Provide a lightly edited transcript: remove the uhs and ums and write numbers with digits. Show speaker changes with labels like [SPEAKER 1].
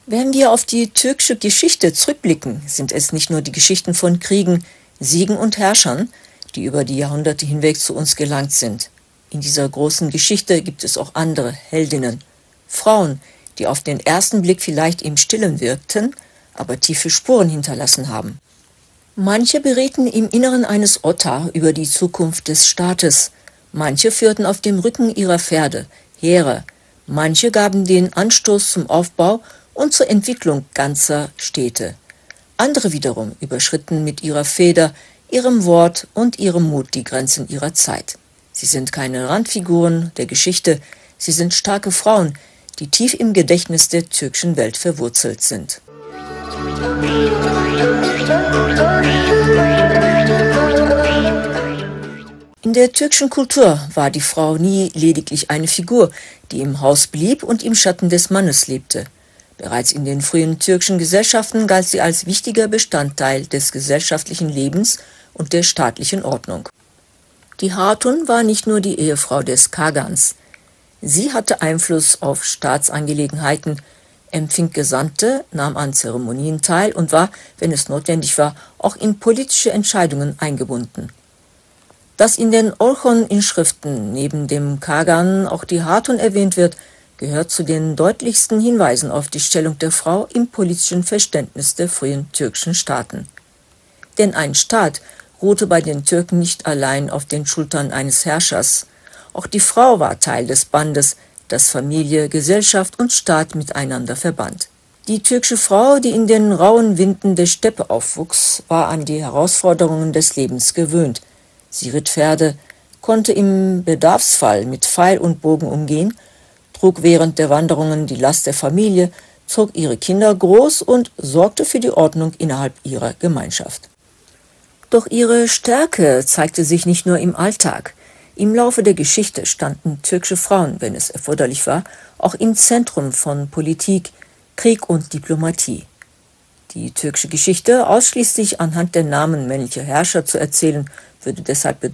[SPEAKER 1] Wenn wir auf die türkische Geschichte zurückblicken, sind es nicht nur die Geschichten von Kriegen, Siegen und Herrschern, die über die Jahrhunderte hinweg zu uns gelangt sind. In dieser großen Geschichte gibt es auch andere Heldinnen, Frauen, die auf den ersten Blick vielleicht im Stillen wirkten, aber tiefe Spuren hinterlassen haben. Manche berieten im Inneren eines Ottar über die Zukunft des Staates, manche führten auf dem Rücken ihrer Pferde Heere, manche gaben den Anstoß zum Aufbau und zur Entwicklung ganzer Städte. Andere wiederum überschritten mit ihrer Feder, ihrem Wort und ihrem Mut die Grenzen ihrer Zeit. Sie sind keine Randfiguren der Geschichte, sie sind starke Frauen, die tief im Gedächtnis der türkischen Welt verwurzelt sind. In der türkischen Kultur war die Frau nie lediglich eine Figur, die im Haus blieb und im Schatten des Mannes lebte. Bereits in den frühen türkischen Gesellschaften galt sie als wichtiger Bestandteil des gesellschaftlichen Lebens und der staatlichen Ordnung. Die Hatun war nicht nur die Ehefrau des Kagans. Sie hatte Einfluss auf Staatsangelegenheiten, empfing Gesandte, nahm an Zeremonien teil und war, wenn es notwendig war, auch in politische Entscheidungen eingebunden. Dass in den Orchon-Inschriften neben dem Kagan auch die Hatun erwähnt wird, gehört zu den deutlichsten Hinweisen auf die Stellung der Frau im politischen Verständnis der frühen türkischen Staaten. Denn ein Staat ruhte bei den Türken nicht allein auf den Schultern eines Herrschers. Auch die Frau war Teil des Bandes, das Familie, Gesellschaft und Staat miteinander verband. Die türkische Frau, die in den rauen Winden der Steppe aufwuchs, war an die Herausforderungen des Lebens gewöhnt. Sie ritt Pferde, konnte im Bedarfsfall mit Pfeil und Bogen umgehen, trug während der Wanderungen die Last der Familie, zog ihre Kinder groß und sorgte für die Ordnung innerhalb ihrer Gemeinschaft. Doch ihre Stärke zeigte sich nicht nur im Alltag. Im Laufe der Geschichte standen türkische Frauen, wenn es erforderlich war, auch im Zentrum von Politik, Krieg und Diplomatie. Die türkische Geschichte ausschließlich anhand der Namen männlicher Herrscher zu erzählen, würde deshalb bedeuten,